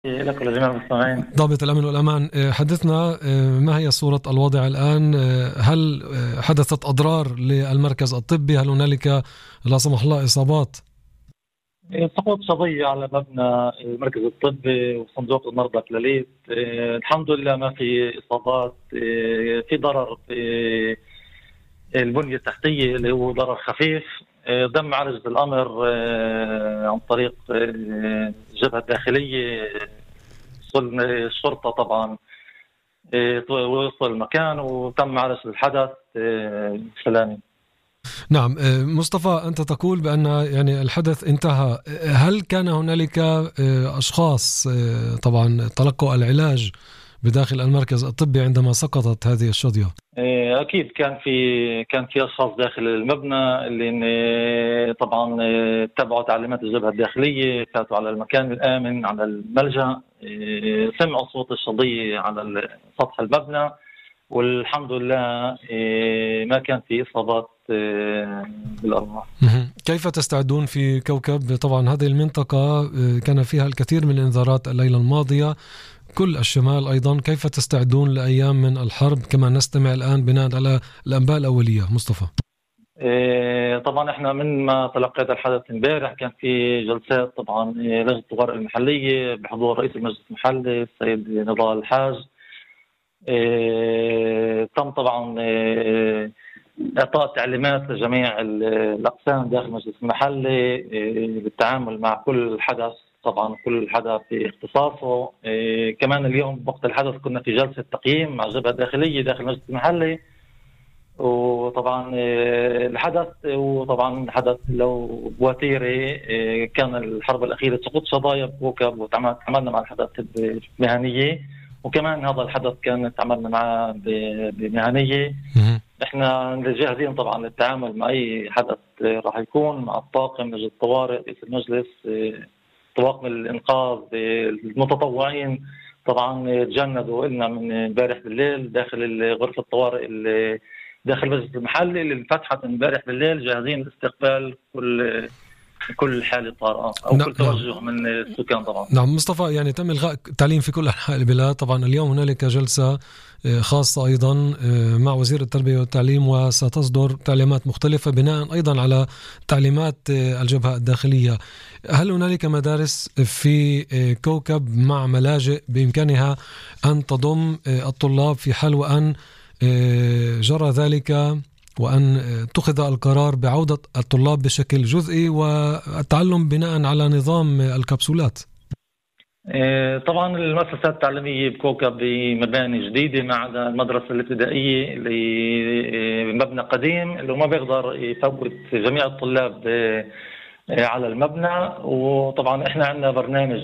لك ولجميع المستمعين. ضابط الأمن والأمان، حدثنا ما هي صورة الوضع الآن؟ هل حدثت أضرار للمركز الطبي؟ هل هنالك لا سمح الله إصابات؟ سقوط شظية على مبنى المركز الطبي وصندوق المرضى كلاليت. الحمد لله ما في إصابات. في ضرر في البنية التحتية اللي هو ضرر خفيف. تم معالجة الأمر عن طريق الجبهة الداخلية. وصل الشرطة طبعا وصل المكان وتم معالجة الحدث سلامي. نعم مصطفى، أنت تقول بأن يعني الحدث انتهى. هل كان هنالك أشخاص طبعا تلقوا العلاج بداخل المركز الطبي عندما سقطت هذه الشظية؟ أكيد كان في أشخاص داخل المبنى اللي طبعا تبعوا تعليمات الجبهة الداخلية، فاتوا على المكان الآمن على الملجأ. سمعوا صوت الشظية على سطح المبنى، والحمد لله ما كان في إصابات بالأرواح. كيف تستعدون في كوكب؟ طبعا هذه المنطقة كان فيها الكثير من الإنذارات الليلة الماضية، كل الشمال أيضا. كيف تستعدون لأيام من الحرب كما نستمع الآن بناء على الأنباء الأولية مصطفى؟ طبعا احنا من ما تلقيت الحدث امبارح كان في جلسات طبعا لجنة الطوارئ المحلية بحضور رئيس المجلس المحلي السيد نضال الحاج. تم طبعا إعطاء تعليمات لجميع الأقسام داخل المجلس المحلي بالتعامل مع كل حدث، طبعا كل حدث في اختصاصه. كمان اليوم وقت الحدث كنا في جلسة تقييم مع الجبهة الداخلية داخل المجلس المحلي. وطبعا الحدث لو بوتيري كان الحرب الأخيرة سقوط شظايا بكوكب، وتعاملنا مع الحدث بمهنية، وكمان هذا الحدث كان تعاملنا معه بمهنية. احنا جاهزين طبعا للتعامل مع اي حدث راح يكون مع الطاقم لجنة الطوارئ رئيس المجلس، طواقم الانقاذ، المتطوعين. طبعا تجندوا لنا من امبارح بالليل داخل غرفة الطوارئ داخل المجلس المحلي اللي انفتحت امبارح بالليل، جاهزين لاستقبال كل حالة طارئة أو كل توجه من السكان. طبعا نعم مصطفى، يعني تم إلغاء التعليم في كل أنحاء البلاد. طبعا اليوم هنالك جلسة خاصة أيضا مع وزير التربية والتعليم، وستصدر تعليمات مختلفة بناء أيضا على تعليمات الجبهة الداخلية. هل هنالك مدارس في كوكب مع ملاجئ بإمكانها أن تضم الطلاب في حال وأن جرى ذلك وأن اتخذ القرار بعودة الطلاب بشكل جزئي والتعلم بناء على نظام الكبسولات؟ طبعا المؤسسات التعليمية بكوكب بمباني جديدة ما عدا المدرسة الابتدائية اللي مبنى قديم اللي ما بيقدر يفوت جميع الطلاب على المبنى. وطبعا احنا عندنا برنامج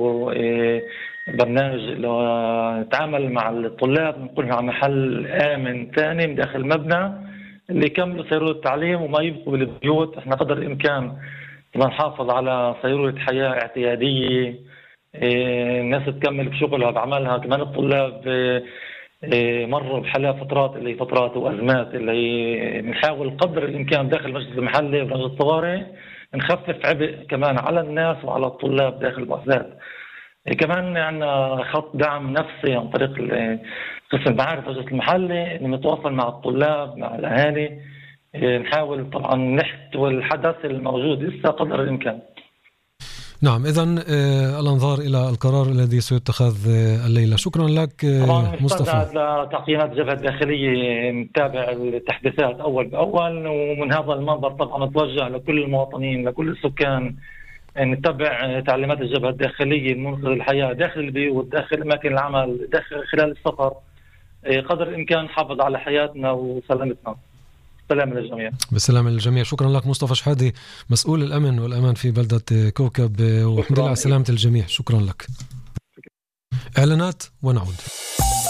لو نتعامل مع الطلاب نقولها على محل آمن ثاني من داخل المبنى اللي يكملوا سيرورة التعليم وما يبقوا بالبيوت. احنا قدر الامكان نحافظ على سيرورة حياة اعتيادية، الناس تكمل بشغلها بعملها. كمان الطلاب مروا بحالة فترات وأزمات اللي نحاول قدر الإمكان داخل المجلس المحلي ولجنة الطوارئ نخفف عبء كمان على الناس وعلى الطلاب داخل المؤسسات. كمان عندنا خط دعم نفسي عن طريق قسم المعارف المجلس المحلي نتواصل مع الطلاب مع الأهالي، نحاول طبعا نحتوي الحدث الموجود لسه قدر الإمكان. نعم، إذن الأنظار إلى القرار الذي سيتخذ الليلة. شكرا لك مصطفى. لتقييمات الجبهة الداخلية نتابع التحديثات أول بأول، ومن هذا المنبر طبعا نتوجه لكل المواطنين لكل السكان نتبع تعليمات الجبهة الداخلية منقذ الحياة داخل البيوت داخل أماكن العمل داخل خلال السفر، قدر الإمكان نحافظ على حياتنا وسلامتنا. سلام للجميع. بالسلامة للجميع. شكرا لك مصطفى شحادي، مسؤول الأمن والأمان في بلدة كوكب، وحمد لله على سلامة الجميع. شكرا لك. إعلانات ونعود.